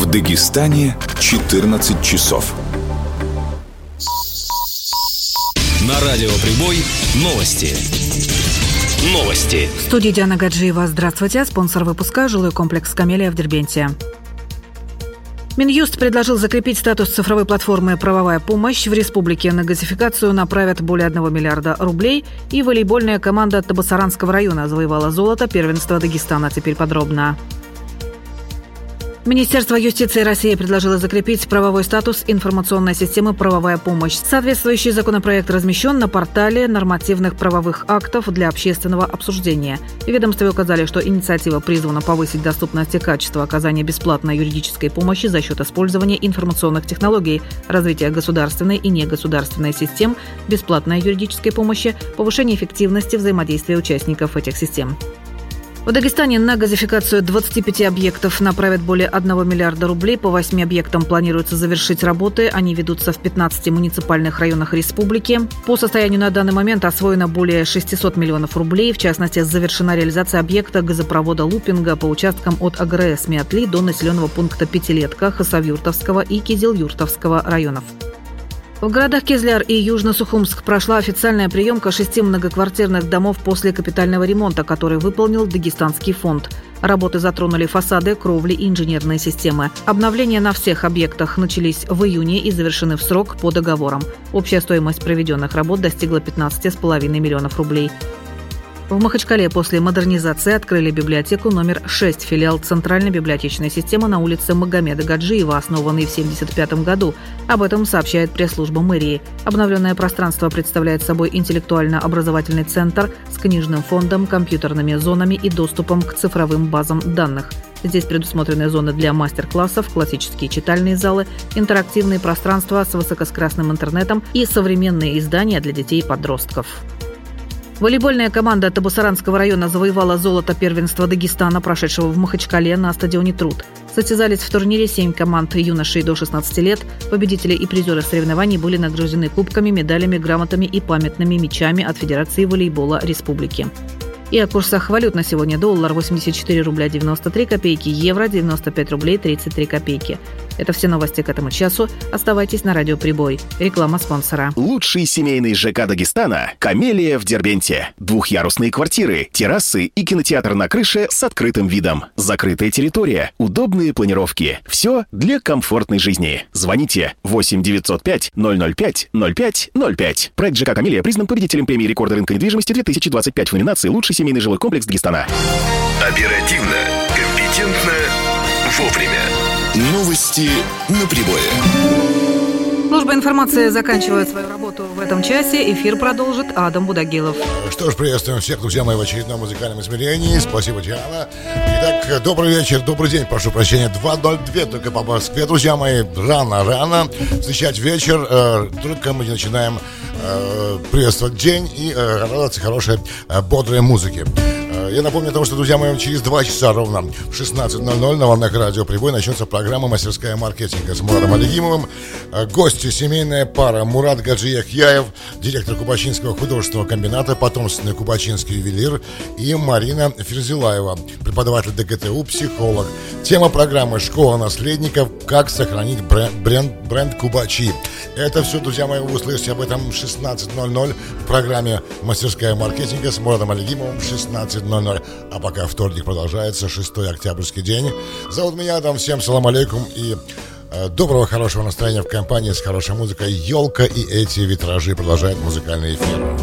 В Дагестане 14 часов. На радио «Прибой» новости. В студии Диана Гаджиева. Здравствуйте. Спонсор выпуска – жилой комплекс «Камелия» в Дербенте. Минюст предложил закрепить статус цифровой платформы «Правовая помощь». В республике на газификацию направят более 1 миллиарда рублей. И волейбольная команда Табасаранского района завоевала золото первенства Дагестана. Теперь подробно. Министерство юстиции России предложило закрепить правовой статус информационной системы «Правовая помощь». Соответствующий законопроект размещен на портале нормативных правовых актов для общественного обсуждения. В ведомстве указали, что инициатива призвана повысить доступность и качество оказания бесплатной юридической помощи за счет использования информационных технологий, развития государственной и негосударственной систем бесплатной юридической помощи, повышения эффективности взаимодействия участников этих систем. В Дагестане на газификацию 25 объектов направят более 1 миллиарда рублей. По 8 объектам планируется завершить работы. Они ведутся в 15 муниципальных районах республики. По состоянию на данный момент освоено более 600 миллионов рублей. В частности, завершена реализация объекта газопровода Лупинга по участкам от АГРС Миатли до населенного пункта Пятилетка, Хасавюртовского и Кизилюртовского районов. В городах Кизляр и Южно-Сухумск прошла официальная приемка 6 многоквартирных домов после капитального ремонта, который выполнил Дагестанский фонд. Работы затронули фасады, кровли и инженерные системы. Обновления на всех объектах начались в июне и завершены в срок по договорам. Общая стоимость проведенных работ достигла 15,5 миллионов рублей. В Махачкале после модернизации открыли библиотеку номер 6, филиал Центральной библиотечной системы на улице Магомеда Гаджиева, основанный в 1975 году. Об этом сообщает пресс-служба мэрии. Обновленное пространство представляет собой интеллектуально-образовательный центр с книжным фондом, компьютерными зонами и доступом к цифровым базам данных. Здесь предусмотрены зоны для мастер-классов, классические читальные залы, интерактивные пространства с высокоскоростным интернетом и современные издания для детей и подростков. Волейбольная команда Табасаранского района завоевала золото первенства Дагестана, прошедшего в Махачкале на стадионе «Труд». Состязались в турнире 7 команд юношей до 16 лет. Победители и призеры соревнований были награждены кубками, медалями, грамотами и памятными мячами от Федерации волейбола республики. И о курсах валют на сегодня: доллар 84 рубля 93 копейки, евро 95 рублей 33 копейки. Это все новости к этому часу. Оставайтесь на радио «Прибой». Реклама спонсора. Лучший семейный ЖК Дагестана – «Камелия» в Дербенте. Двухъярусные квартиры, террасы и кинотеатр на крыше с открытым видом. Закрытая территория, удобные планировки. Все для комфортной жизни. Звоните 8 905 005 05 05. Проект ЖК «Камелия» признан победителем премии рекорда рынка недвижимости 2025 в номинации «Лучший семейный жилой комплекс Дагестана». Оперативно, компетентно, вовремя. Новости на Прибое. Служба информации заканчивает свою работу в этом часе. Эфир продолжит Адам Будагилов. Что ж, приветствуем всех, друзья мои, в очередном музыкальном измерении. Спасибо, Диана. Итак, добрый вечер, добрый день, прошу прощения. 2:02 только по Москве, друзья мои. Рано встречать вечер. Только мы начинаем приветствовать день и радоваться хорошей, бодрой музыке. Я напомню о том, что, друзья мои, через 2 часа ровно в 16:00 на волнах радио «Прибой» начнется программа «Мастерская маркетинга» с Мурадом Алигимовым. Гости — семейная пара Мурат Гаджияхьяев, директор Кубачинского художественного комбината, потомственный кубачинский ювелир, и Марина Ферзилаева, преподаватель ДГТУ, психолог. Тема программы «Школа наследников. Как сохранить бренд Кубачи». Это все, друзья мои, вы услышите об этом в 16:00 в программе «Мастерская маркетинга» с Мурадом Алигимовым в 16:00. А пока вторник продолжается, 6 октябрьский день. Зовут меня Адам, всем салам алейкум и доброго, хорошего настроения в компании с хорошей музыкой. Елка и эти витражи продолжают музыкальный эфир.